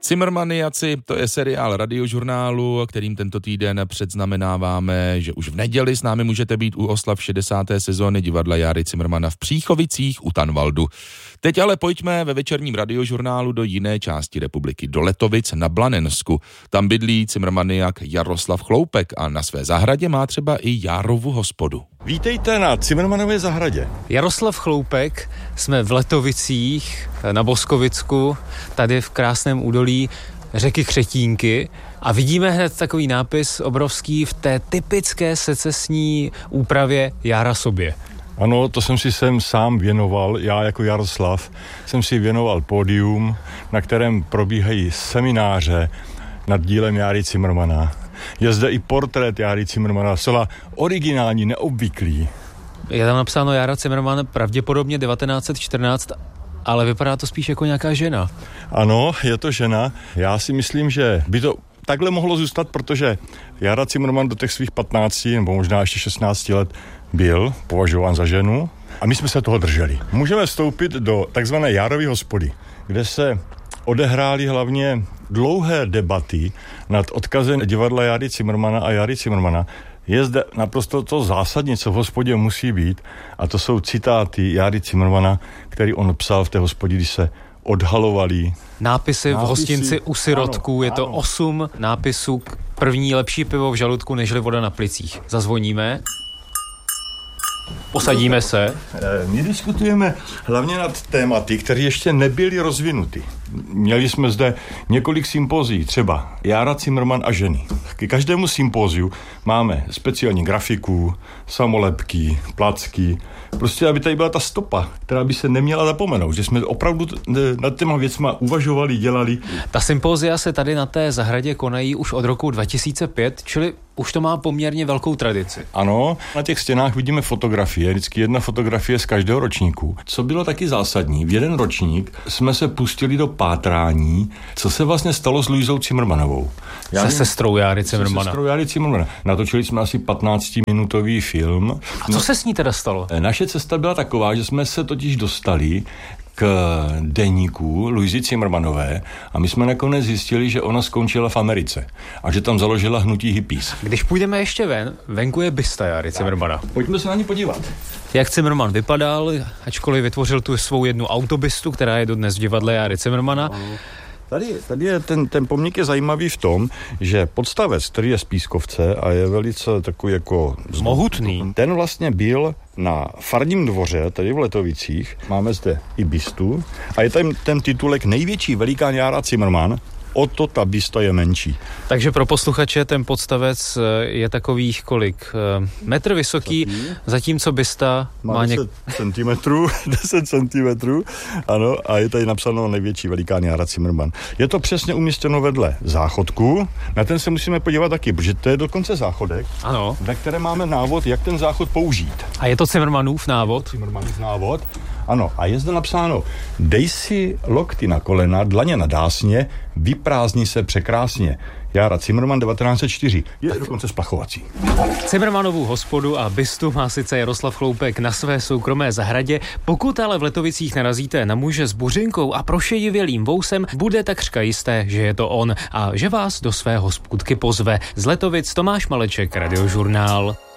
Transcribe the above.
Cimrmaniaci, to je seriál Radiožurnálu, kterým tento týden předznamenáváme, že už v neděli s námi můžete být u oslav 60. sezóny divadla Járy Cimrmana v Příchovicích u Tanvaldu. Teď ale pojďme ve večerním Radiožurnálu do jiné části republiky, do Letovic na Blanensku. Tam bydlí cimrmaniak Jaroslav Chloupek a na své zahradě má třeba i Járovu hospodu. Vítejte na Cimrmanově zahradě. Jaroslav Chloupek, jsme v Letovicích na Boskovicku, tady v krásném údolí řeky Křetínky a vidíme hned takový nápis obrovský v té typické secesní úpravě Jára sobě. Ano, to jsem si sem sám věnoval, já jako Jaroslav jsem si věnoval pódium, na kterém probíhají semináře nad dílem Járy Cimrmana. Je zde i portrét Járy Cimrmana, zcela originální, neobvyklý. Je tam napsáno Jára Cimrman pravděpodobně 1914, ale vypadá to spíš jako nějaká žena. Ano, je to žena. Já si myslím, že by to takhle mohlo zůstat, protože Jára Cimrman do těch svých 15 nebo možná ještě 16 let byl považován za ženu a my jsme se toho drželi. Můžeme vstoupit do takzvané Járovy hospody, kde se odehrály hlavně dlouhé debaty nad odkazem divadla Járy Cimrmana a Járy Cimrmana. Je zde naprosto to zásadní, co v hospodě musí být, a to jsou citáty Járy Cimrmana, který on psal v té hospodě, když se odhalovali nápisy v hostinci u sirotků, ano, je to 8 nápisů, první lepší pivo v žaludku, nežli voda na plicích. Zazvoníme. Posadíme se. My diskutujeme hlavně nad tématy, které ještě nebyly rozvinuty. Měli jsme zde několik sympozí, třeba Jára Cimrman a ženy. K každému sympóziu máme speciální grafiku, samolepky, placky, prostě aby tady byla ta stopa, která by se neměla zapomenout, že jsme opravdu nad těma věcma uvažovali, dělali. Ta sympózia se tady na té zahradě konají už od roku 2005, čili už to má poměrně velkou tradici. Ano, na těch stěnách vidíme fotografie, vždycky jedna fotografie z každého ročníku. Co bylo taky zásadní, v jeden ročník jsme se pustili do pátrání, co se vlastně stalo s Luizou Cimrmanovou. Se sestrou Járy Cimrmana. Se sestrou Járy Cimrmana. Natočili jsme asi 15-minutový film. A co se s ní teda stalo? Naše cesta byla taková, že jsme se totiž dostali k deníku Luizy Cimrmanové a my jsme nakonec zjistili, že ona skončila v Americe a že tam založila hnutí hippies. Když půjdeme ještě venku je bysta Járy Cimrmana. Pojďme se na ní podívat. Jak Cimrman vypadal, ačkoliv vytvořil tu svou jednu autobystu, která je dodnes v divadle Járy Cimrmana. Tady je ten pomník je zajímavý v tom, že podstavec, který je z pískovce a je velice takový jako mohutný. Ten vlastně byl na farním dvoře, tady v Letovicích. Máme zde i bystu a je tam ten titulek Největší velikán Jára Cimrman. O to ta bysta je menší. Takže pro posluchače ten podstavec je takových kolik? Metr vysoký, zatímco bysta má 10 centimetrů, ano, a je tady napsáno Největší velikán Jára Cimrman. Je to přesně umístěno vedle záchodku, na ten se musíme podívat taky, protože to je dokonce záchodek, ano, ve které máme návod, jak ten záchod použít. A je to Cimrmanův návod? Cimrmanův návod. Ano, a je zde napsáno: dej si lokty na kolena, dlaně na dásně, vyprázdni se překrásně. Jára Cimrman 1904. Je dokonce splachovací. Cimrmanovu hospodu a bystu má sice Jaroslav Chloupek na své soukromé zahradě, pokud ale v Letovicích narazíte na muže s buřinkou a prošedivělým vousem, bude takřka jisté, že je to on a že vás do své hospůdky pozve. Z Letovic Tomáš Maleček, Radiožurnál.